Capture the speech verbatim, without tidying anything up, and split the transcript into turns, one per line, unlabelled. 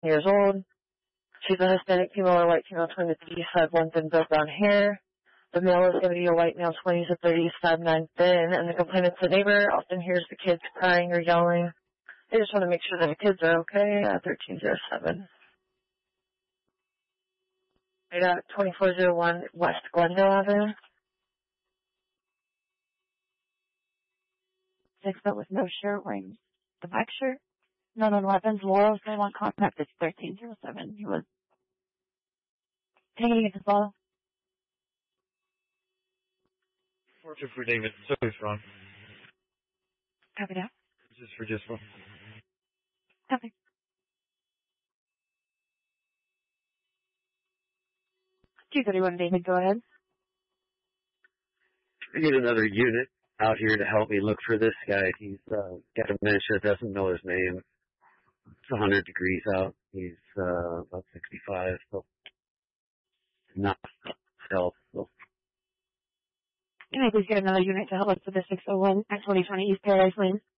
years old. She's a Hispanic female or white female, twin with east side, one thin, dark brown hair. The male is going to be a white male, twenties to thirties, five nine, thin, and the complainant's the neighbor often hears the kids crying or yelling. They just want to make sure that the kids are okay. Uh, thirteen oh seven. I got twenty-four oh one West Glendale Avenue.
Six foot with no shirt, wearing the black shirt. None on weapons. Laurel's name on contact is thirteen oh seven. He was hanging against the wall.
Portrait for David. So it's wrong.
Copy that.
This is for just one.
Copy. two thirty-one, David, go ahead.
I need another unit out here to help me look for this guy. He's uh, got dementia, doesn't know his name. It's one hundred degrees out. He's uh, about sixty-five, so not health. So.
Can I please get another unit to help us with the six oh one at twenty twenty East Paradise Lane?